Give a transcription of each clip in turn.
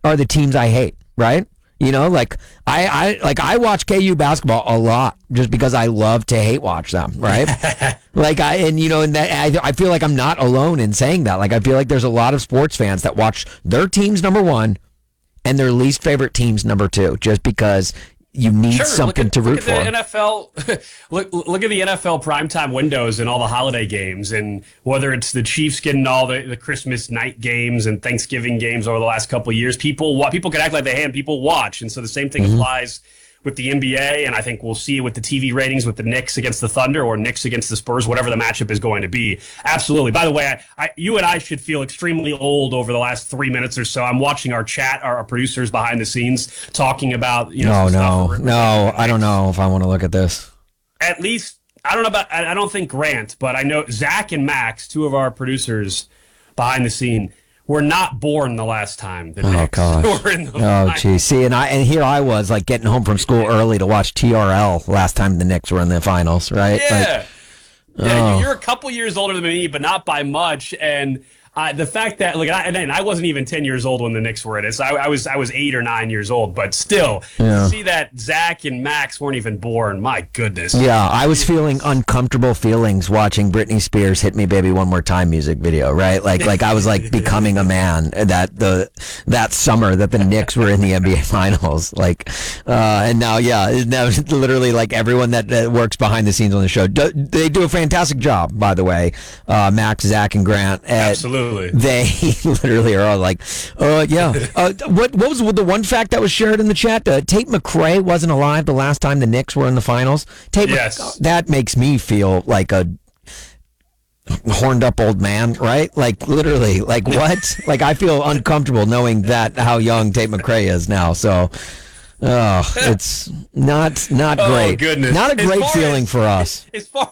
are the teams I hate, right? Like I watch KU basketball a lot just because I love to hate watch them, right? I feel like I'm not alone in saying that. Like I feel like there's a lot of sports fans that watch their teams number one and their least favorite teams number two, just because you need something to root for. Look at the NFL. Look at the NFL primetime windows and all the holiday games, and whether it's the Chiefs getting all the Christmas night games and Thanksgiving games over the last couple of years. People can act like they hate, and people watch, and so the same thing applies with the NBA, and I think we'll see it with the TV ratings with the Knicks against the Thunder or Knicks against the Spurs, whatever the matchup is going to be. Absolutely. By the way, you and I should feel extremely old over the last 3 minutes or so. I'm watching our chat, our producers behind the scenes talking about, No, I don't know if I want to look at this. At least, I don't think Grant, but I know Zach and Max, two of our producers behind the scene, were not born the last time the Knicks were in the finals. Geez. See, and here I was like getting home from school early to watch TRL last time the Knicks were in the finals, right? Yeah. You're a couple years older than me, but not by much. And the fact that I wasn't even 10 years old when the Knicks were in it. So I was 8 or 9 years old, but still to see that Zach and Max weren't even born. My goodness. Yeah, I was feeling uncomfortable feelings watching Britney Spears' "Hit Me Baby One More Time" music video, right? Like I was like becoming a man that summer that the Knicks were in the NBA finals. And now literally like everyone that works behind the scenes on the show, they do a fantastic job, by the way. Max, Zach, and Grant. Absolutely. They literally are all like, what was the one fact that was shared in the chat? Tate McRae wasn't alive the last time the Knicks were in the finals. That makes me feel like a horned up old man, right? Like literally, like what? Like I feel uncomfortable knowing that how young Tate McRae is now. So, it's not great. Oh, goodness. Not a great feeling for us.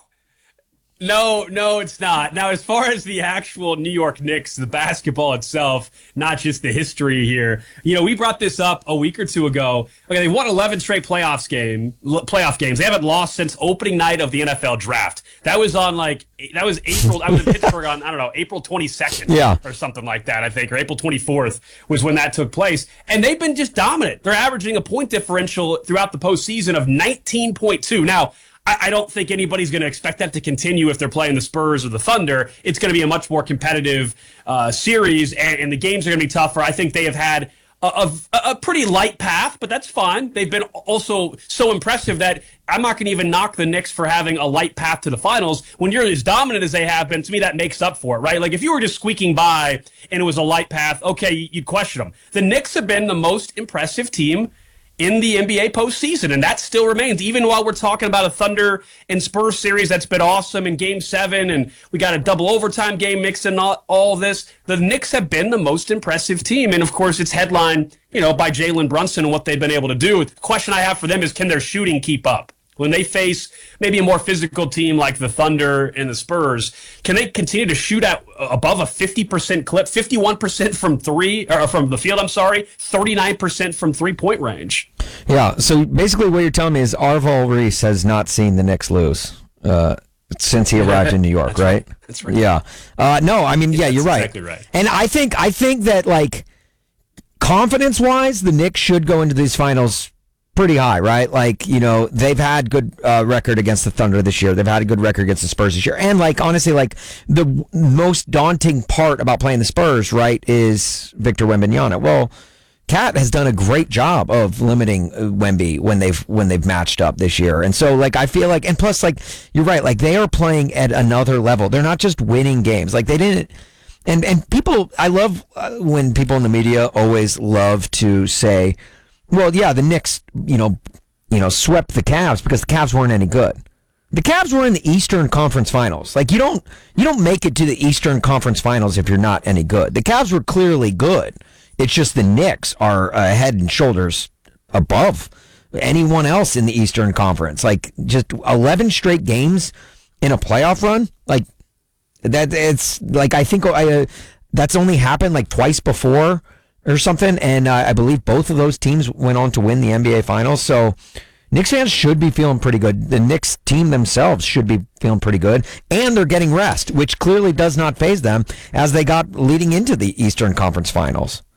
No, it's not. Now, as far as the actual New York Knicks, the basketball itself, not just the history here, we brought this up a week or two ago. Okay, they won 11 straight playoff games. They haven't lost since opening night of the NFL draft. That was April. I was in Pittsburgh on, April 22nd or something like that, I think, or April 24th was when that took place. And they've been just dominant. They're averaging a point differential throughout the postseason of 19.2. Now, I don't think anybody's going to expect that to continue if they're playing the Spurs or the Thunder. It's going to be a much more competitive series, and the games are going to be tougher. I think they have had a pretty light path, but that's fine. They've been also so impressive that I'm not going to even knock the Knicks for having a light path to the finals. When you're as dominant as they have been, to me, that makes up for it, right? Like if you were just squeaking by and it was a light path, okay, you'd question them. The Knicks have been the most impressive team in the NBA postseason, and that still remains, even while we're talking about a Thunder and Spurs series that's been awesome in Game 7, and we got a double overtime game mixed in all this. The Knicks have been the most impressive team, and of course it's headlined, by Jalen Brunson and what they've been able to do. The question I have for them is, can their shooting keep up? When they face maybe a more physical team like the Thunder and the Spurs, can they continue to shoot at above a 50% clip, 51% from from the field, 39% from three-point range? Yeah, so basically what you're telling me is Arval Reese has not seen the Knicks lose since he arrived in New York, right? That's right. Yeah. No, I mean, you're right. Exactly right. And I think that, like, confidence-wise, the Knicks should go into these finals pretty high, right? Like, they've had good record against the Thunder this year. They've had a good record against the Spurs this year. And, like, honestly, like, the most daunting part about playing the Spurs, right, is Victor Wembanyama. Well, Cat has done a great job of limiting Wemby when they've matched up this year. And so, like, I feel like, and plus, like, you're right, like, they are playing at another level. They're not just winning games. Like, they didn't, and people, I love when people in the media always love to say, well, yeah, the Knicks, swept the Cavs because the Cavs weren't any good. The Cavs were in the Eastern Conference Finals. Like, you don't make it to the Eastern Conference Finals if you're not any good. The Cavs were clearly good. It's just the Knicks are head and shoulders above anyone else in the Eastern Conference. Like, just 11 straight games in a playoff run, like that. It's like, I think that's only happened like twice before or something, and I believe both of those teams went on to win the NBA Finals. So Knicks fans should be feeling pretty good. The Knicks team themselves should be feeling pretty good, and they're getting rest, which clearly does not faze them as they got leading into the Eastern Conference Finals.